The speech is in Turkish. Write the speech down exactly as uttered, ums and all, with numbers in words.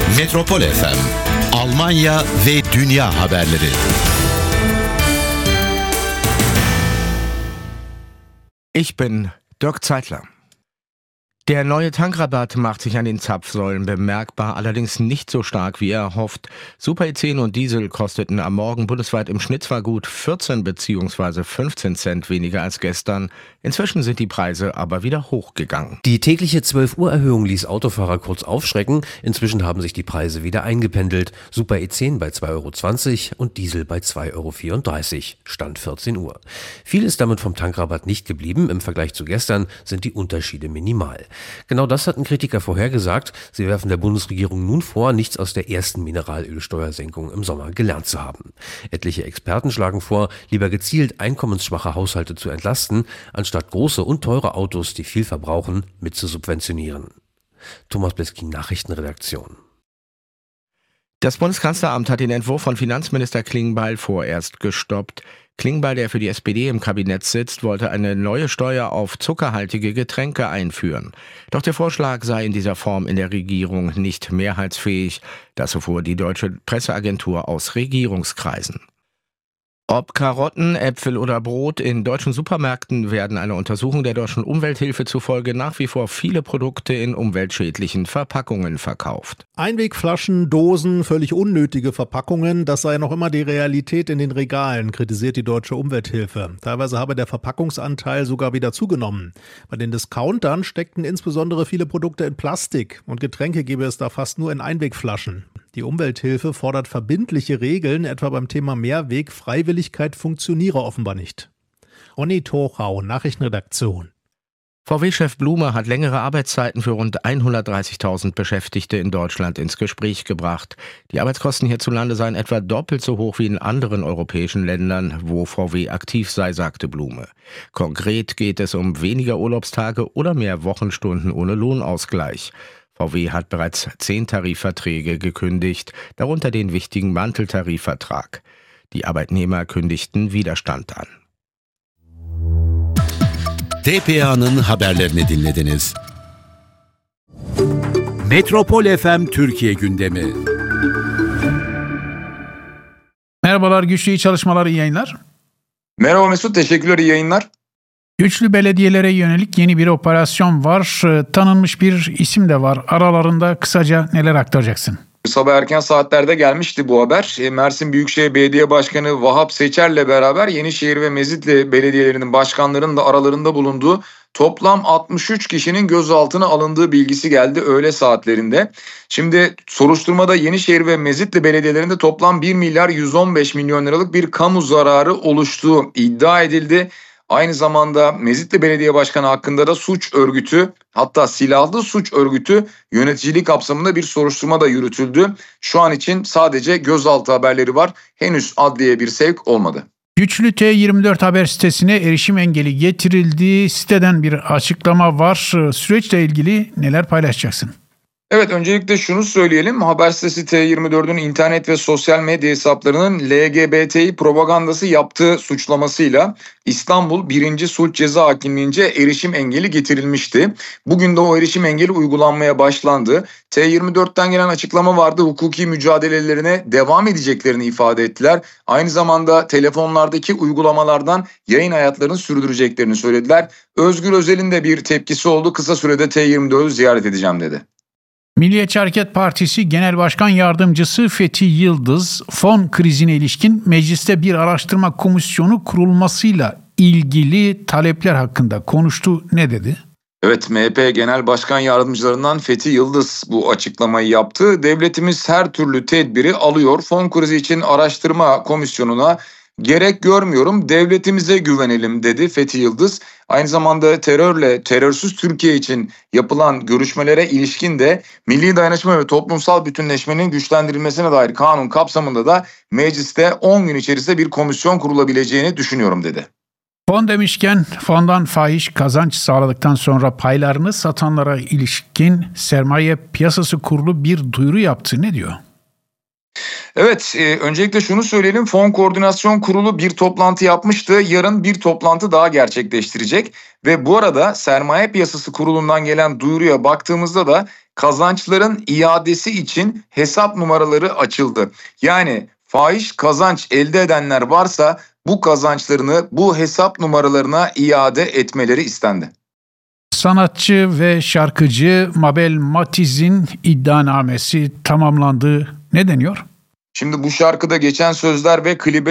Metropol F M, Almanya ve dünya haberleri. Ich bin Dirk Zeitler. Der neue Tankrabatt macht sich an den Zapfsäulen bemerkbar, allerdings nicht so stark, wie er hofft. Super E zehn und Diesel kosteten am Morgen bundesweit im Schnitt zwar gut vierzehn bzw. fünfzehn Cent weniger als gestern. Inzwischen sind die Preise aber wieder hochgegangen. Die tägliche zwölf Uhr Erhöhung ließ Autofahrer kurz aufschrecken. Inzwischen haben sich die Preise wieder eingependelt. Super E zehn bei zwei Euro zwanzig und Diesel bei zwei Euro vierunddreißig. Stand vierzehn Uhr. Viel ist damit vom Tankrabatt nicht geblieben. Im Vergleich zu gestern sind die Unterschiede minimal. Genau das hatten Kritiker vorhergesagt. Sie werfen der Bundesregierung nun vor, nichts aus der ersten Mineralölsteuersenkung im Sommer gelernt zu haben. Etliche Experten schlagen vor, lieber gezielt einkommensschwache Haushalte zu entlasten, anstatt große und teure Autos, die viel verbrauchen, mit zu subventionieren. Thomas Bleskin, Nachrichtenredaktion. Das Bundeskanzleramt hat den Entwurf von Finanzminister Klingbeil vorerst gestoppt. Klingbeil, der für die S P D im Kabinett sitzt, wollte eine neue Steuer auf zuckerhaltige Getränke einführen. Doch der Vorschlag sei in dieser Form in der Regierung nicht mehrheitsfähig. Das erfuhr die deutsche Presseagentur aus Regierungskreisen. Ob Karotten, Äpfel oder Brot, in deutschen Supermärkten werden einer Untersuchung der deutschen Umwelthilfe zufolge nach wie vor viele Produkte in umweltschädlichen Verpackungen verkauft. Einwegflaschen, Dosen, völlig unnötige Verpackungen, das sei noch immer die Realität in den Regalen, kritisiert die deutsche Umwelthilfe. Teilweise habe der Verpackungsanteil sogar wieder zugenommen. Bei den Discountern steckten insbesondere viele Produkte in Plastik und Getränke gäbe es da fast nur in Einwegflaschen. Die Umwelthilfe fordert verbindliche Regeln, etwa beim Thema Mehrweg. Freiwilligkeit funktioniere offenbar nicht. Ronny Tochau, Nachrichtenredaktion. V W-Chef Blume hat längere Arbeitszeiten für rund hundertdreißigtausend Beschäftigte in Deutschland ins Gespräch gebracht. Die Arbeitskosten hierzulande seien etwa doppelt so hoch wie in anderen europäischen Ländern, wo V W aktiv sei, sagte Blume. Konkret geht es um weniger Urlaubstage oder mehr Wochenstunden ohne Lohnausgleich. V W hat bereits zehn Tarifverträge gekündigt, darunter den wichtigen Manteltarifvertrag. Die Arbeitnehmer kündigten Widerstand an. T P A'nın haberlerini dinlediniz. Metropol F M Türkiye gündemi. Merhabalar, güçlü iyi çalışmalar, iyi yayınlar. Merhaba Mesut, teşekkürler, iyi yayınlar. Güçlü belediyelere yönelik yeni bir operasyon var. Tanınmış bir isim de var. Aralarında kısaca neler aktaracaksın? Sabah erken saatlerde gelmişti bu haber. Mersin Büyükşehir Belediye Başkanı Vahap Seçer'le beraber Yenişehir ve Mezitli belediyelerinin başkanlarının da aralarında bulunduğu toplam altmış üç kişinin gözaltına alındığı bilgisi geldi öğle saatlerinde. Şimdi soruşturmada Yenişehir ve Mezitli belediyelerinde toplam bir milyar yüz on beş milyon liralık bir kamu zararı oluştuğu iddia edildi. Aynı zamanda Mezitli Belediye Başkanı hakkında da suç örgütü, hatta silahlı suç örgütü yöneticiliği kapsamında bir soruşturma da yürütüldü. Şu an için sadece gözaltı haberleri var. Henüz adliyeye bir sevk olmadı. Güçlü T yirmi dört haber sitesine erişim engeli getirildi. Siteden bir açıklama var. Süreçle ilgili neler paylaşacaksın? Evet, öncelikle şunu söyleyelim. Haber sitesi T yirmi dördün internet ve sosyal medya hesaplarının L G B T propagandası yaptığı suçlamasıyla İstanbul birinci Sulh Ceza Hakimliğince erişim engeli getirilmişti. Bugün de o erişim engeli uygulanmaya başlandı. T yirmi dörtten gelen açıklama vardı. Hukuki mücadelelerine devam edeceklerini ifade ettiler. Aynı zamanda telefonlardaki uygulamalardan yayın hayatlarını sürdüreceklerini söylediler. Özgür Özel'in de bir tepkisi oldu. Kısa sürede T yirmi dördü ziyaret edeceğim dedi. Milliyetçi Hareket Partisi Genel Başkan Yardımcısı Fethi Yıldız, fon krizine ilişkin mecliste bir araştırma komisyonu kurulmasıyla ilgili talepler hakkında konuştu. Ne dedi? Evet, M H P Genel Başkan Yardımcılarından Fethi Yıldız bu açıklamayı yaptı. Devletimiz her türlü tedbiri alıyor. Fon krizi için araştırma komisyonuna gerek görmüyorum, devletimize güvenelim dedi Fethi Yıldız. Aynı zamanda terörle terörsüz Türkiye için yapılan görüşmelere ilişkin de milli dayanışma ve toplumsal bütünleşmenin güçlendirilmesine dair kanun kapsamında da mecliste on gün içerisinde bir komisyon kurulabileceğini düşünüyorum dedi. Fon demişken fondan fahiş kazanç sağladıktan sonra paylarını satanlara ilişkin Sermaye Piyasası Kurulu bir duyuru yaptı. Ne diyor? Evet, e, öncelikle şunu söyleyelim. Fon Koordinasyon Kurulu bir toplantı yapmıştı. Yarın bir toplantı daha gerçekleştirecek. Ve bu arada Sermaye Piyasası Kurulu'ndan gelen duyuruya baktığımızda da kazançların iadesi için hesap numaraları açıldı. Yani fahiş kazanç elde edenler varsa bu kazançlarını bu hesap numaralarına iade etmeleri istendi. Sanatçı ve şarkıcı Mabel Matiz'in iddianamesi tamamlandı. Ne deniyor? Şimdi bu şarkıda geçen sözler ve klibe